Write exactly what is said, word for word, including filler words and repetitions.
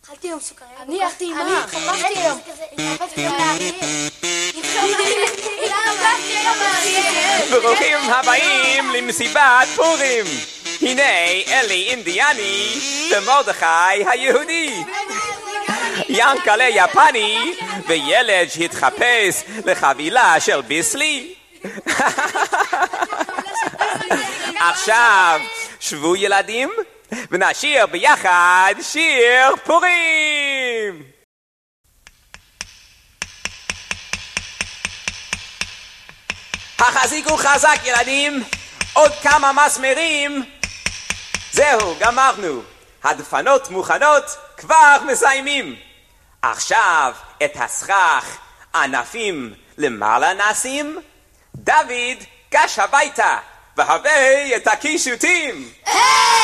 אכלתי היום סוכריה. אני אכלתי עם מה? אני התחפשתי היום. התחפשתי היום. ברוכים הבאים למסיבת פורים. הנה אלי אינדיאני ומרדכי היהודי. ינקלה יפני וילד שהתחפש לחבילה של ביסלי. עכשיו שבו ילדים ונשיר ביחד שיר פורים. החזיקו חזק ילדים, עוד כמה מסמרים. זהו, גמרנו. הדפנות מוכנות, כבר מסיימים. עכשיו את הסכך ענפים למעלה נשים. דוד גש הביתה והבא את הקישוטים.